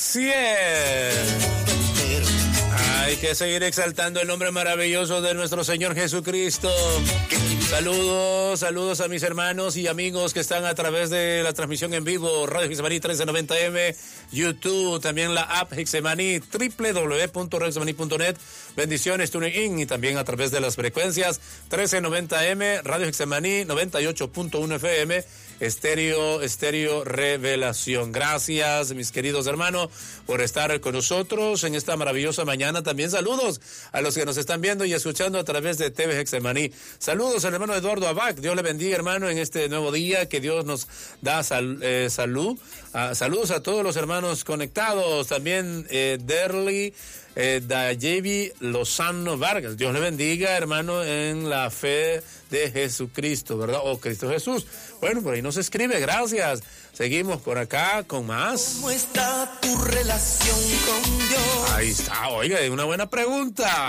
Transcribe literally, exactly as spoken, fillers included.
Así es. Hay que seguir exaltando el nombre maravilloso de nuestro Señor Jesucristo. Saludos, saludos a mis hermanos y amigos que están a través de la transmisión en vivo, Radio Hexemaní trece noventa eme, YouTube, también la app Hexemaní, doble u doble u doble u punto radio hexemaní punto net, bendiciones, TuneIn y también a través de las frecuencias trece noventa eme, Radio Hexemaní noventa y ocho punto uno F M, Estéreo, Estéreo Revelación. Gracias, mis queridos hermanos, por estar con nosotros en esta maravillosa mañana. También saludos a los que nos están viendo y escuchando a través de T V Hexemaní. Saludos al hermano Eduardo Abac. Dios le bendiga, hermano, en este nuevo día. Que Dios nos da sal, eh, salud. Uh, saludos a todos los hermanos conectados. También eh, Derly, eh, Dayevi Lozano Vargas. Dios le bendiga, hermano, en la fe de Jesucristo, ¿verdad? O Cristo Jesús. Bueno, por ahí nos escribe. Gracias. Seguimos por acá con más. ¿Cómo está tu relación con Dios? Ahí está. Oiga, una buena pregunta.